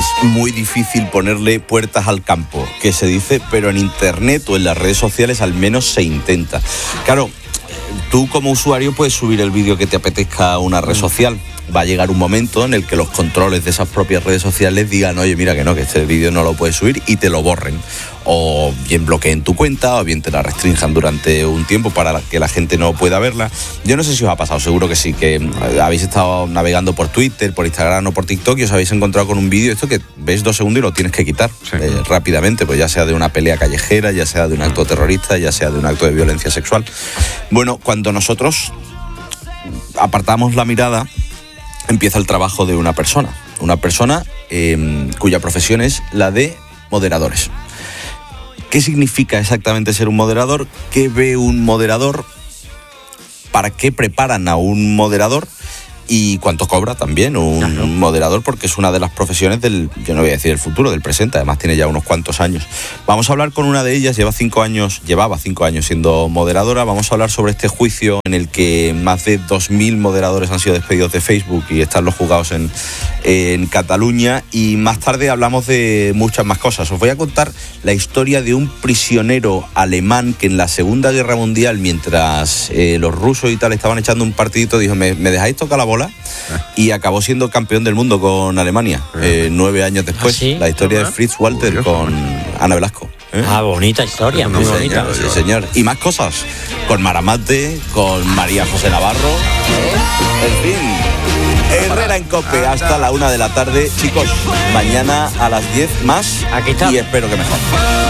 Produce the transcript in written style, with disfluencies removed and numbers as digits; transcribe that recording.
es muy difícil ponerle puertas al campo, que se dice, pero en internet o en las redes sociales al menos se intenta. Claro, tú como usuario puedes subir el vídeo que te apetezca a una red social. Va a llegar un momento en el que los controles de esas propias redes sociales digan, oye, mira que no, que este vídeo no lo puedes subir, y te lo borren. O bien bloqueen tu cuenta, o bien te la restrinjan durante un tiempo para que la gente no pueda verla. Yo no sé si os ha pasado, seguro que sí, que habéis estado navegando por Twitter, por Instagram o por TikTok y os habéis encontrado con un vídeo, esto que ves 2 segundos y lo tienes que quitar rápidamente, pues ya sea de una pelea callejera, ya sea de un acto terrorista, ya sea de un acto de violencia sexual. Bueno, cuando nosotros apartamos la mirada, empieza el trabajo de una persona cuya profesión es la de moderadores. ¿Qué significa exactamente ser un moderador? ¿Qué ve un moderador? ¿Para qué preparan a un moderador? ¿Y cuánto cobra también un moderador? Porque es una de las profesiones yo no voy a decir el futuro, del presente, además tiene ya unos cuantos años. Vamos a hablar con una de ellas, llevaba 5 años siendo moderadora. Vamos a hablar sobre este juicio en el que más de 2.000 moderadores han sido despedidos de Facebook y están los juzgados en Cataluña, y más tarde hablamos de muchas más cosas. Os voy a contar la historia de un prisionero alemán que en la Segunda Guerra Mundial, mientras los rusos y tal estaban echando un partidito, dijo, ¿me dejáis tocar la bola? Y acabó siendo campeón del mundo con Alemania 9 años después. ¿Sí? La historia de Fritz Walter con Ana Velasco. Bonita historia, muy bonita. Sí, señor. Y más cosas, con Maramate, con María José Navarro. En fin, Herrera en COPE hasta la 1 de la tarde. Chicos, mañana a las 10 más. Aquí está. Y espero que mejor.